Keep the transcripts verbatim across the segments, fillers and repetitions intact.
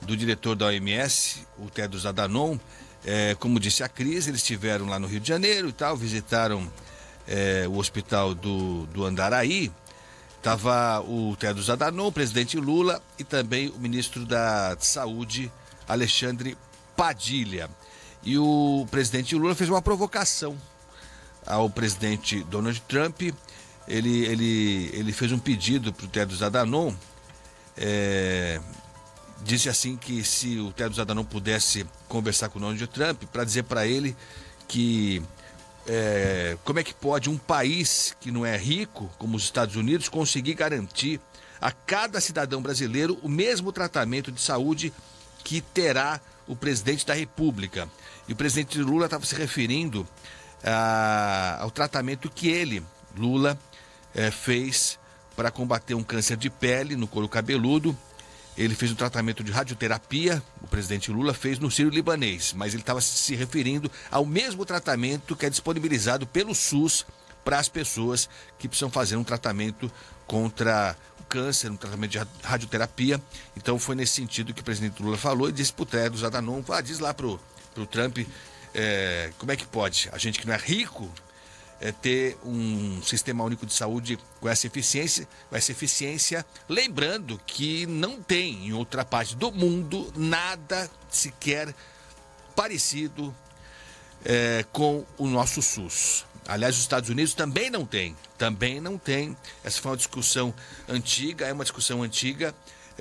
do diretor da O M S, o Tedros Adhanom. É, como disse a Cris, eles estiveram lá no Rio de Janeiro e tal, visitaram é, o hospital do, do Andaraí. Estava o Tedros Adhanom, o presidente Lula e também o ministro da Saúde, Alexandre Padilha. E o presidente Lula fez uma provocação ao presidente Donald Trump. Ele, ele, ele fez um pedido para o Tedros Adhanom. É, disse assim que se o Tedros Adhanom pudesse conversar com o Donald Trump para dizer para ele que é, como é que pode um país que não é rico, como os Estados Unidos, conseguir garantir a cada cidadão brasileiro o mesmo tratamento de saúde que terá o presidente da República. E o presidente Lula estava se referindo a, ao tratamento que ele, Lula, é, fez para combater um câncer de pele no couro cabeludo. Ele fez um tratamento de radioterapia, o presidente Lula fez no Sírio-Libanês, mas ele estava se referindo ao mesmo tratamento que é disponibilizado pelo SUS para as pessoas que precisam fazer um tratamento contra o câncer, um tratamento de radioterapia. Então foi nesse sentido que o presidente Lula falou e disse para o Tedros Adhanom, ah, diz lá para o Trump, é, como é que pode a gente que não é rico É ter um sistema único de saúde com essa eficiência, com essa eficiência, lembrando que não tem em outra parte do mundo nada sequer parecido é, com o nosso SUS. Aliás, os Estados Unidos também não tem, também não tem. Essa foi uma discussão antiga, é uma discussão antiga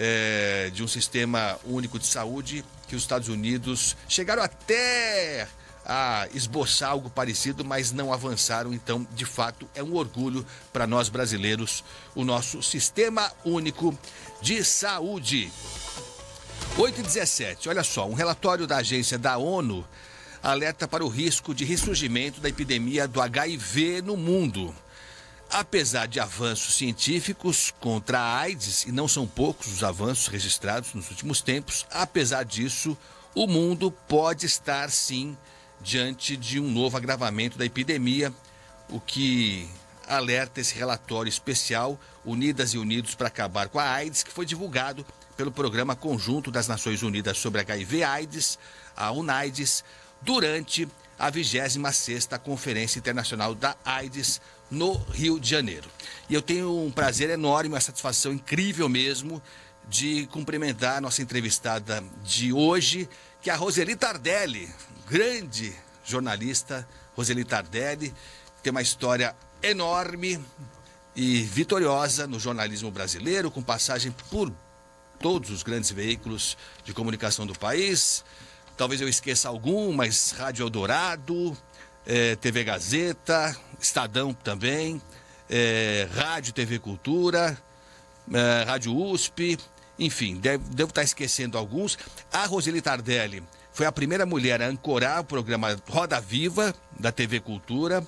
é, de um sistema único de saúde que os Estados Unidos chegaram até a esboçar algo parecido, mas não avançaram. Então, de fato, é um orgulho para nós brasileiros o nosso Sistema Único de Saúde. oito e dezessete, olha só, um relatório da agência da ONU alerta para o risco de ressurgimento da epidemia do H I V no mundo. Apesar de avanços científicos contra a AIDS, e não são poucos os avanços registrados nos últimos tempos, apesar disso, o mundo pode estar, sim, diante de um novo agravamento da epidemia, o que alerta esse relatório especial Unidas e Unidos para Acabar com a AIDS, que foi divulgado pelo Programa Conjunto das Nações Unidas sobre H I V AIDS, a UNAIDS, durante a vigésima sexta Conferência Internacional da AIDS no Rio de Janeiro. E eu tenho um prazer enorme, uma satisfação incrível mesmo de cumprimentar a nossa entrevistada de hoje, que é a Roseli Tardelli, grande jornalista Roseli Tardelli, que tem uma história enorme e vitoriosa no jornalismo brasileiro, com passagem por todos os grandes veículos de comunicação do país. Talvez eu esqueça algum, mas Rádio Eldorado, eh, T V Gazeta, Estadão também, eh, Rádio T V Cultura, eh, Rádio U S P, enfim, devo, devo estar esquecendo alguns. A Roseli Tardelli foi a primeira mulher a ancorar o programa Roda Viva, da T V Cultura.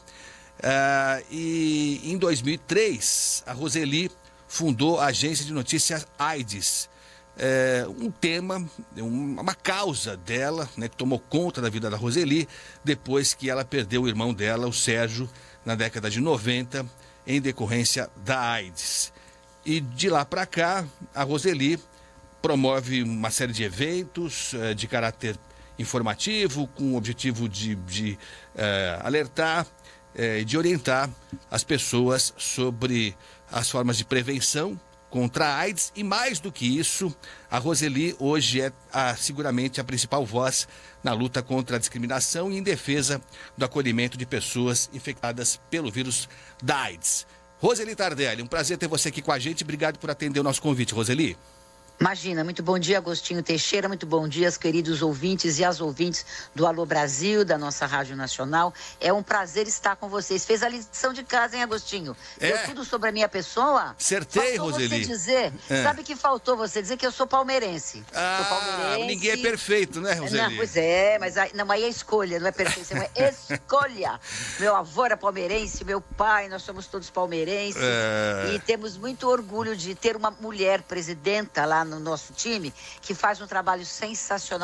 Uh, e em dois mil e três, a Roseli fundou a agência de notícias AIDS. É, um tema, uma causa dela, né, que tomou conta da vida da Roseli, depois que ela perdeu o irmão dela, o Sérgio, na década de noventa, em decorrência da AIDS. E de lá para cá, a Roseli promove uma série de eventos é, de caráter informativo, com o objetivo de, de é, alertar e é, de orientar as pessoas sobre as formas de prevenção contra a AIDS. E mais do que isso, a Roseli hoje é a, seguramente a principal voz na luta contra a discriminação e em defesa do acolhimento de pessoas infectadas pelo vírus da AIDS. Roseli Tardelli, um prazer ter você aqui com a gente. Obrigado por atender o nosso convite, Roseli. Imagina, muito bom dia, Agostinho Teixeira, muito bom dia, os queridos ouvintes e as ouvintes do Alô Brasil, da nossa Rádio Nacional. É um prazer estar com vocês. Fez a lição de casa, hein, Agostinho? É. Deu tudo sobre a minha pessoa? Acertei, faltou Roseli. Você dizer, é. Sabe que faltou você dizer que eu sou palmeirense. Ah, sou palmeirense. Ninguém é perfeito, né, Roseli? Não, pois é, mas aí, não, aí é escolha, não é perfeição, é escolha. Meu avô era palmeirense, meu pai, nós somos todos palmeirenses. É. E temos muito orgulho de ter uma mulher presidenta lá no nosso time, que faz um trabalho sensacional.